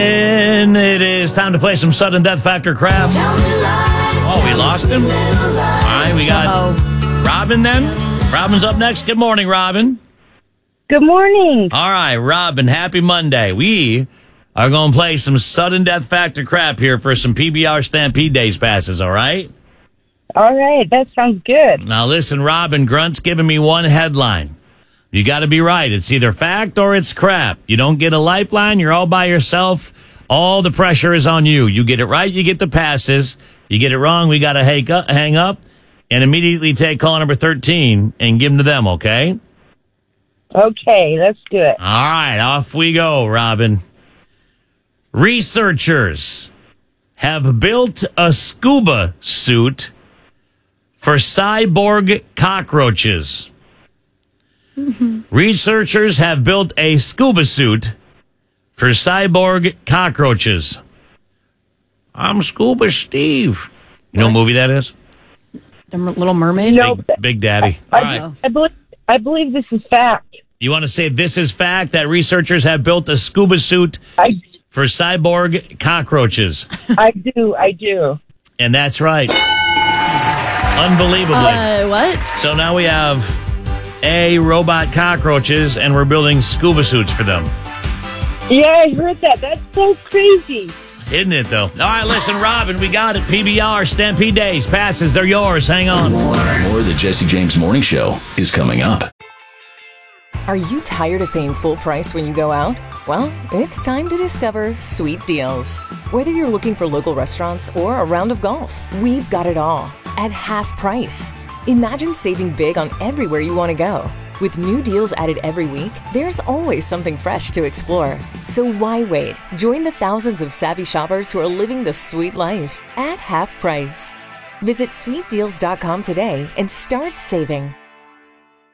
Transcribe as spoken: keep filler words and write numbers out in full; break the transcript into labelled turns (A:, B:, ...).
A: And it is time to play some sudden death factor crap. Oh, we lost him? All right, we got Uh-oh. Robin then. Robin's up next. Good morning, Robin.
B: Good morning.
A: All right, Robin, happy Monday. We are going to play some sudden death factor crap here for some P B R Stampede Days passes, all right?
B: All right, that sounds good.
A: Now listen, Robin, Grunt's giving me one headline. You got to be right. It's either fact or it's crap. You don't get a lifeline. You're all by yourself. All the pressure is on you. You get it right, you get the passes. You get it wrong, we got to hang up and immediately take call number thirteen and give them to them, okay?
B: Okay, let's do it.
A: All right, off we go, Robin. Researchers have built a scuba suit for cyborg cockroaches. Mm-hmm. Researchers have built a scuba suit for cyborg cockroaches. I'm Scuba Steve. You know what movie that is?
C: The Little Mermaid?
B: No,
A: Big, Big Daddy.
B: I,
A: All right.
B: I, believe, I believe this is fact.
A: You want to say this is fact that researchers have built a scuba suit
B: I,
A: for cyborg cockroaches?
B: I do, I do.
A: And that's right. Unbelievably.
C: Uh, what?
A: So now we have A, robot cockroaches, and we're building scuba suits for them.
B: Yeah, I heard that. That's so crazy.
A: Isn't it, though? All right, listen, Robin, we got it. P B R, Stampede Days, passes, they're yours. Hang on.
D: More, more of the Jesse James Morning Show is coming up.
E: Are you tired of paying full price when you go out? Well, it's time to discover Sweet Deals. Whether you're looking for local restaurants or a round of golf, we've got it all at half price. Imagine saving big on everywhere you want to go. With new deals added every week, there's always something fresh to explore. So why wait? Join the thousands of savvy shoppers who are living the sweet life at half price. Visit sweet deals dot com today and start saving.